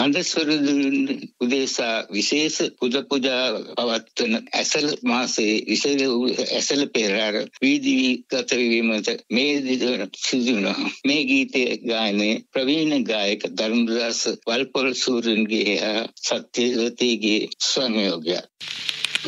හඳස්වර උදේසා විශේෂ පුද පූජා පවත්වන ඇසළ මාසයේ විශේෂ ඇසළ පෙරහර වීදි ගත වීමට මේ සිදුවන මේ ගීතය ගායනයේ ප්‍රවීණ ගායක ධර්මදාස වල්පොල සූරන්ගේ සත්‍යවතීගේ සංයෝගය.